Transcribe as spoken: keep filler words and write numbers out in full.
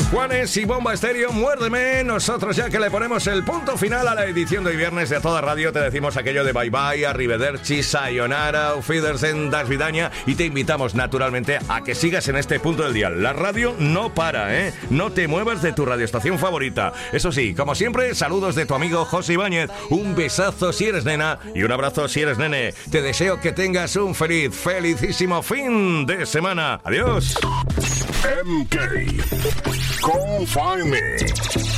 Juanes y Bomba Estéreo, muérdeme. Nosotros ya que le ponemos el punto final a la edición de hoy viernes de Toda Radio, te decimos aquello de bye bye, arrivederci, sayonara, auf Wiedersehen, das Vidaña, y te invitamos naturalmente a que sigas en este punto del dial. La radio no para, ¿eh? No te muevas de tu radioestación favorita. Eso sí, como siempre, saludos de tu amigo José Ibáñez. Un besazo si eres nena y un abrazo si eres nene. Te deseo que tengas un feliz, felicísimo fin de semana. Adiós. M K. Come find me.